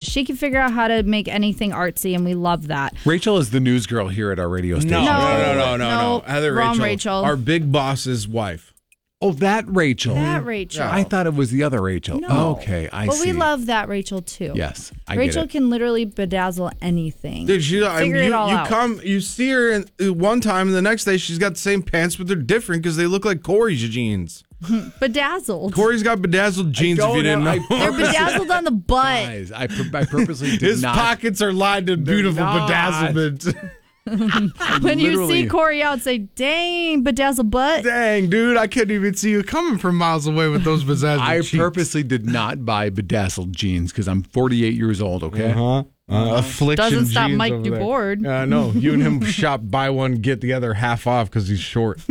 She can figure out how to make anything artsy, and we love that. Rachel is the news girl here at our radio station. No. Heather wrong Rachel, our big boss's wife. Oh, that Rachel. That Rachel. I thought it was the other Rachel. No. Okay, I see. But we love that Rachel, too. Yes, I Rachel get it. can literally bedazzle anything. Dude, Figure it all out. You see her one time, and the next day she's got the same pants, but they're different because they look like Corey's jeans. Bedazzled. Corey's got bedazzled jeans, if you didn't know. They're bedazzled on the butt. Guys, I purposely did His not. pockets are lined in beautiful not. bedazzlement. When you see Corey out, say, dang, bedazzled butt. Dang, dude, I couldn't even see you coming from miles away with those bedazzled I cheeks. purposely did not buy bedazzled jeans because I'm 48 years old, okay? Affliction Doesn't stop jeans Mike over there. DuBoard. No, you and him shop buy one, get the other half off because he's short.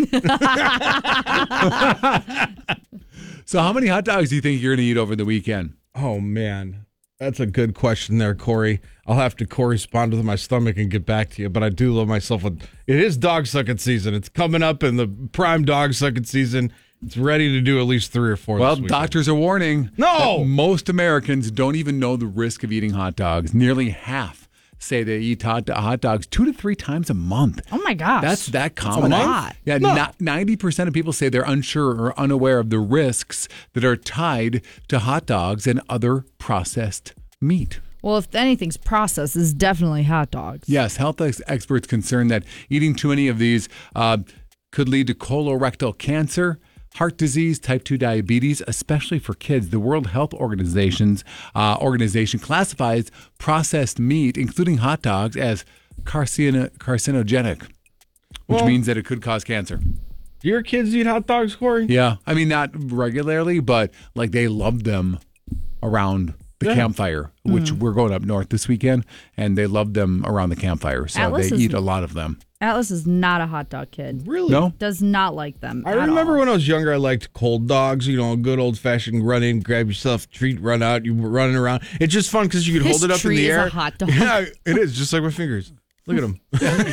So how many hot dogs do you think you're going to eat over the weekend? Oh, man. That's a good question there, Corey. I'll have to correspond with my stomach and get back to you, but I do love myself. It is dog sucking season. It's coming up in the prime dog sucking season. It's ready to do at least 3 or 4 Well, this weekend. doctors are warning. No! that most Americans don't even know the risk of eating hot dogs. Nearly half say they eat hot dogs 2 to 3 times a month. Oh, my gosh. That's that common. a lot. Yeah, No. 90% of people say they're unsure or unaware of the risks that are tied to hot dogs and other processed meat. Well, if anything's processed, it's definitely hot dogs. Yes, health experts concerned that eating too many of these could lead to colorectal cancer, heart disease, type 2 diabetes, especially for kids. The World Health organization classifies processed meat, including hot dogs, as carcinogenic, which means that it could cause cancer. Do your kids eat hot dogs, Corey? Yeah. I mean, not regularly, but like they love them around the campfire, which we're going up north this weekend, and they love them around the campfire. So Atlas they is- eat a lot of them. Atlas is not a hot dog kid. Really? No? Does not like them. I at remember all. when I was younger, I liked cold dogs. A good old fashioned run in, grab yourself a treat, run out. You were running around. It's just fun because you could His hold it up in treat the is air. a hot dog. Yeah, it is just like my fingers. Look at them.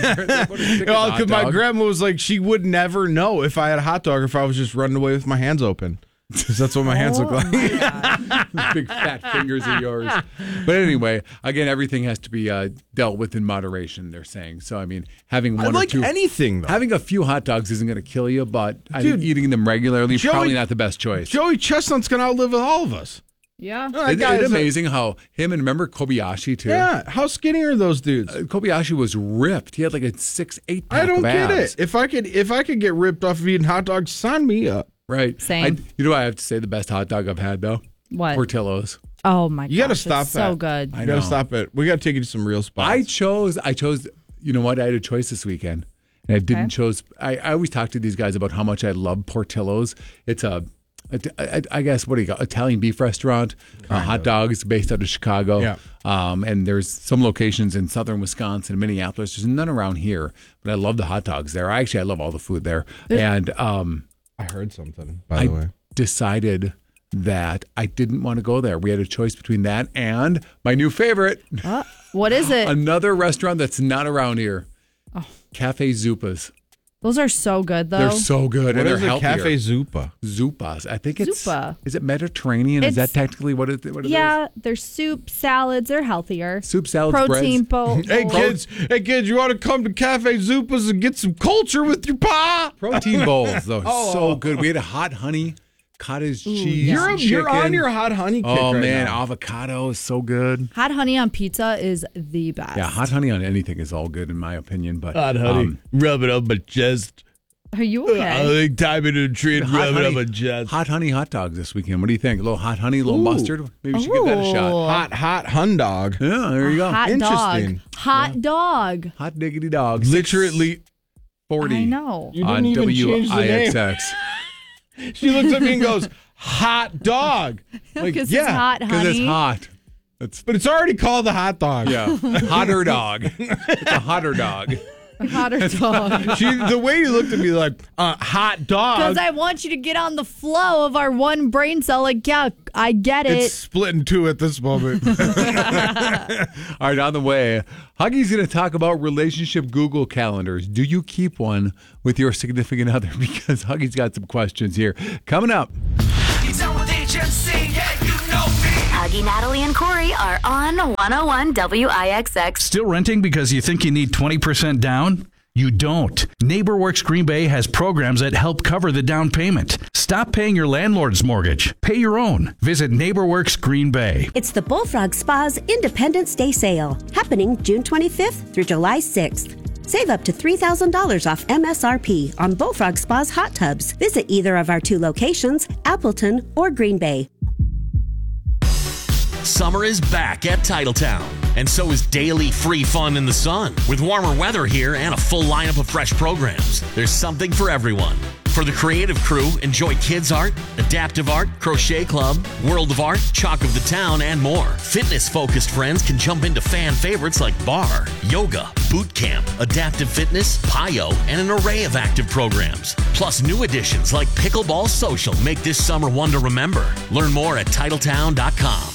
Hot Because my dog. grandma was like, she would never know if I had a hot dog or if I was just running away with my hands open. Because that's what my hands look like. Big fat fingers of yours. But anyway, again, everything has to be dealt with in moderation, they're saying. So, I mean, having I one like or two. anything, though. Having a few hot dogs isn't going to kill you, but I Dude, think eating them regularly Joey- probably not the best choice. Joey Chestnut's going to outlive all of us. Yeah. That guy It's is a- amazing how him and remember Kobayashi too? Yeah, how skinny are those dudes? Kobayashi was ripped. He had like a 6-8 pack I don't of get abs. it. If I could get ripped off of eating hot dogs, sign me up. Right. Same. You know what I have to say the best hot dog I've had though? What? Portillo's. Oh, my god. You got to stop it's that. so good. I You got know. to stop it. We got to take you to some real spots. I chose, you know what? I had a choice this weekend. And I didn't chose, I always talk to these guys about how much I love Portillo's. It's I guess, what do you got? Italian beef restaurant, hot dogs based out of Chicago. Yeah. And there's some locations in southern Wisconsin, Minneapolis. There's none around here, but I love the hot dogs there. I love all the food there. And I heard something, by the way. decided that I didn't want to go there. We had a choice between that and my new favorite, What is it? another restaurant that's not around here, Cafe Zupas. Those are so good, though. They're so good What and they're is a healthier. Cafe Zupa? Zupas. I think it's. Zupa. Is it Mediterranean? Is that It's- technically what it is? Yeah, they're soup, salads. They're healthier. Soup, salads, Protein breads. Hey bowls. kids, you want to come to Cafe Zupas and get some culture with your pa? Protein bowls, though. So good. We had a hot honey, cottage cheese. yeah. You're on chicken. your hot honey kick Oh, right man. now. Avocado is so good. Hot honey on pizza is the best. Yeah, hot honey on anything is all good, in my opinion. But rub it up my chest. Are you okay? Time it in a tree and hot honey, chest. hot honey hot dogs this weekend. What do you think? A little hot honey, a little mustard? Maybe we should give that a shot. Hot hun dog. Yeah, there you go. Hot Interesting. dog. Hot dog. Hot diggity dog. Literally, 40 I know. you on didn't even change the name. WIXX. She looks at me and goes, hot dog. Because yeah, it's hot Because honey. it's hot. It's But it's already called the hot dog. yeah, hotter dog. It's a hotter dog. Hotter dog. The way you looked at me like, hot dog. Because I want you to get on the flow of our one brain cell. Like, yeah, I get it. It's split in two at this moment. All right, on the way, Huggy's going to talk about relationship Google calendars. Do you keep one with your significant other? Because Huggy's got some questions here. Coming up. He's on with HMC, yeah, you know me. Augie, Natalie, and Corey are on 101 WIXX. Still renting because you think you need 20% down? You don't. NeighborWorks Green Bay has programs that help cover the down payment. Stop paying your landlord's mortgage. Pay your own. Visit NeighborWorks Green Bay. It's the Bullfrog Spa's Independence Day sale, happening June 25th through July 6th. Save up to $3,000 off MSRP on Bullfrog Spa's hot tubs. Visit either of our 2 locations, Appleton or Green Bay. Summer is back at Titletown, and so is daily free fun in the sun. With warmer weather here and a full lineup of fresh programs, there's something for everyone. For the creative crew, enjoy kids art, adaptive art, crochet club, world of art, chalk of the town, and more. Fitness-focused friends can jump into fan favorites like bar, yoga, boot camp, adaptive fitness, PiYo, and an array of active programs. Plus, new additions like Pickleball Social make this summer one to remember. Learn more at Titletown.com.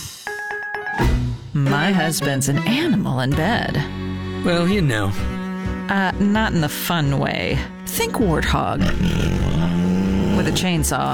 My husband's an animal in bed. Well, you know. Not in the fun way. Think warthog. With a chainsaw.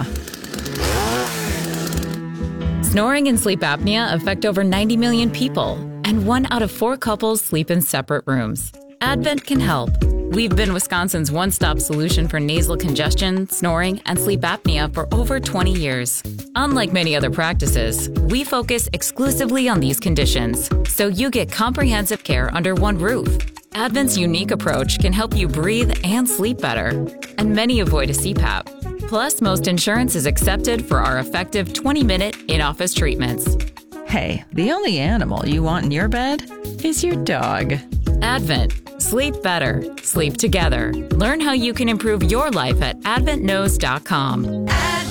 Snoring and sleep apnea affect over 90 million people, and 1 out of 4 couples sleep in separate rooms. Advent can help. We've been Wisconsin's one-stop solution for nasal congestion, snoring, and sleep apnea for over 20 years. Unlike many other practices, we focus exclusively on these conditions, so you get comprehensive care under one roof. Advent's unique approach can help you breathe and sleep better, and many avoid a CPAP. Plus, most insurance is accepted for our effective 20-minute in-office treatments. Hey, the only animal you want in your bed is your dog. Advent. Sleep better. Sleep together. Learn how you can improve your life at adventknows.com.